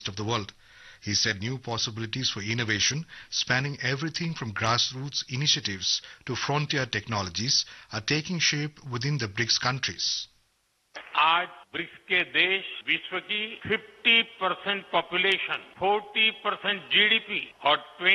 of the world. He said new possibilities for innovation, spanning everything from grassroots initiatives to frontier technologies, are taking shape within the BRICS countries. आज BRICS के देश विश्व की 50% population, 40% GDP और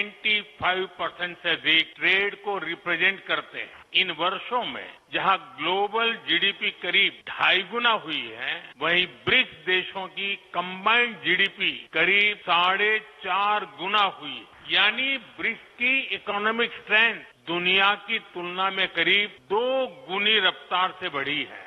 25% से अधिक trade को represent करते हैं। इन वर्षों में जहां ग्लोबल जीडीपी करीब 2.5 गुना हुई है, वहीं ब्रिक्स देशों की कंबाइंड जीडीपी करीब 4.5 गुना हुई। यानी ब्रिक्स की इकोनॉमिक स्ट्रेंथ दुनिया की तुलना में करीब 2 गुनी रफ्तार से बढ़ी है।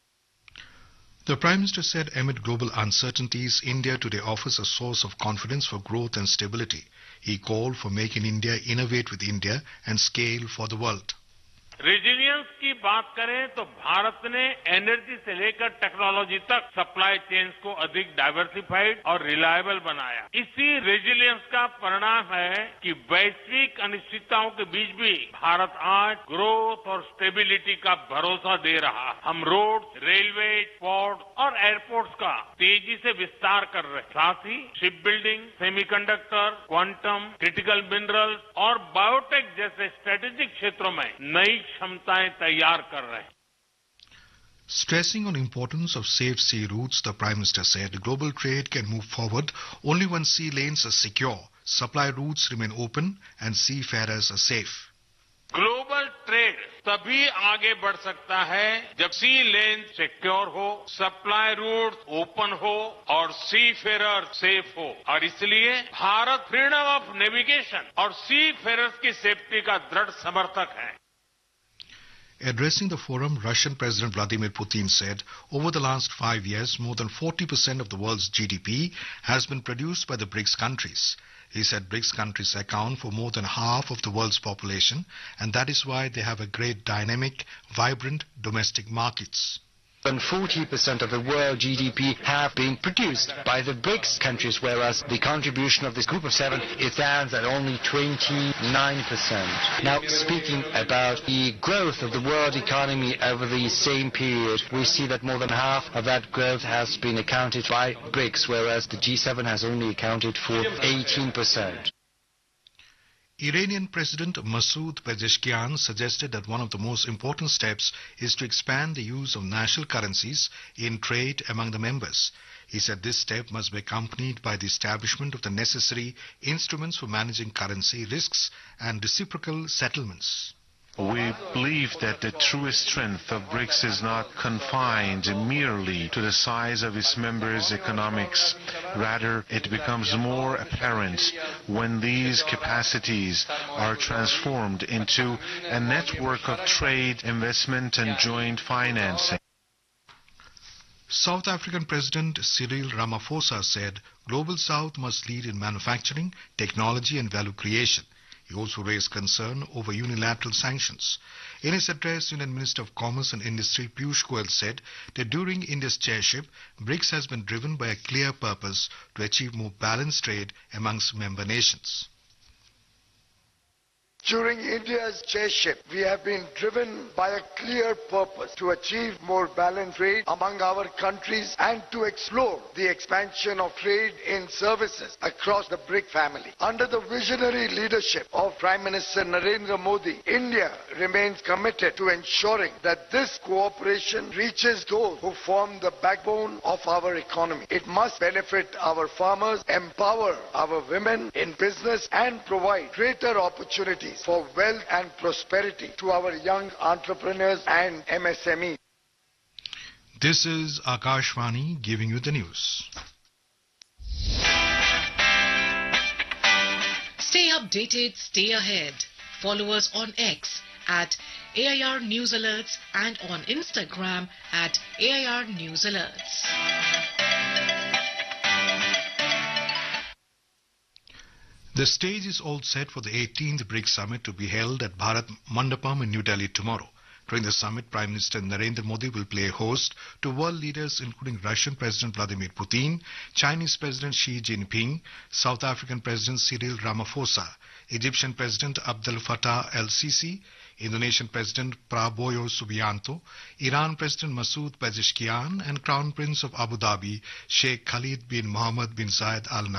The Prime Minister said amid global uncertainties, India today offers a source of confidence for growth and stability. He called for making India innovate with India and scale for the world. Resilience की बात करें तो भारत ने energy से लेकर technology तक supply chains को अधिक डाइवर्सिफाइड और रिलायबल बनाया। इसी रेजिलियंस का परिणाम है कि वैश्विक अनिश्चितताओं के बीच भी भारत आज ग्रोथ और स्टेबिलिटी का भरोसा दे रहा है। हम रोड, रेलवे, पोर्ट और एयरपोर्ट्स का तेजी से विस्तार कर रहे हैं। साथ ही ship building, semiconductor, quantum, critical minerals और बायोटेक जैसे स्ट्रेटेजिक क्षेत्रों में नई क्षमताएं तैयार कर रहे हैं। Stressing on importance of safe sea routes, the Prime Minister said global trade can move forward only when sea lanes are secure, supply routes remain open and seafarers are safe. Global trade तभी आगे बढ़ सकता है जब सी लेन secure हो, supply root open हो और सी Ferrer safe हो। और इसलिए भारत फ्रीडम ऑफ नेविगेशन और सी फेरर्स की सेफ्टी का दृढ़ समर्थक है। Addressing the forum, Russian President Vladimir Putin said, over the last 5 years, more than 40% of the world's GDP has been produced by the BRICS countries. He said BRICS countries account for more than half of the world's population, and that is why they have a great dynamic, vibrant domestic markets. And 40% of the world GDP have been produced by the BRICS countries, whereas the contribution of this group of 7 it stands at only 29%. Now, speaking about the growth of the world economy over the same period, we see that more than half of that growth has been accounted by BRICS, whereas the G7 has only accounted for 18%. Iranian President Masoud Pezeshkian suggested that one of the most important steps is to expand the use of national currencies in trade among the members. He said this step must be accompanied by the establishment of the necessary instruments for managing currency risks and reciprocal settlements. We believe that the truest strength of BRICS is not confined merely to the size of its members' economics. Rather, it becomes more apparent when these capacities are transformed into a network of trade, investment and joint financing. South African President Cyril Ramaphosa said Global South must lead in manufacturing, technology and value creation. He also raised concern over unilateral sanctions. In his address, Union Minister of Commerce and Industry Piyush Goyal said that during India's chairship, BRICS has been driven by a clear purpose to achieve more balanced trade amongst member nations. During India's chairship, we have been driven by a clear purpose to achieve more balanced trade among our countries and to explore the expansion of trade in services across the BRIC family. Under the visionary leadership of Prime Minister Narendra Modi, India remains committed to ensuring that this cooperation reaches those who form the backbone of our economy. It must benefit our farmers, empower our women in business and provide greater opportunities for wealth and prosperity to our young entrepreneurs and MSMEs. This is Akashvani giving you the news. Stay updated, stay ahead. Follow us on X at AIR News Alerts and on Instagram at AIR News Alerts. The stage is all set for the 18th BRICS Summit to be held at Bharat Mandapam in New Delhi tomorrow. During the summit, Prime Minister Narendra Modi will play host to world leaders including Russian President Vladimir Putin, Chinese President Xi Jinping, South African President Cyril Ramaphosa, Egyptian President Abdel Fattah el-Sisi, Indonesian President Prabowo Subianto, Iran President Masoud Pezeshkian, and Crown Prince of Abu Dhabi Sheikh Khalid bin Mohammed bin Zayed Al